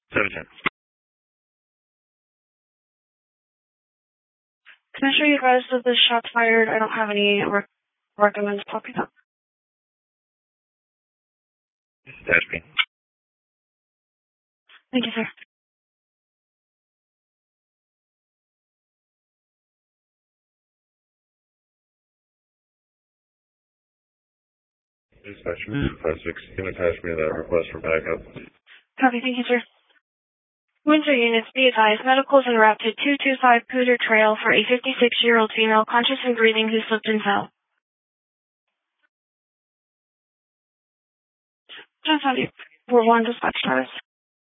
710. Can I show you guys that the shots fired? I don't have any recommends popping up. Dash me. Thank you, sir. Dispatch 256, can attach me to that request for backup. Copy, thank you, sir. Windsor units, be advised, medicals en route to 225 Pooter Trail for a 56-year-old female conscious and breathing who slipped and fell. Just have you. We're one dispatch status.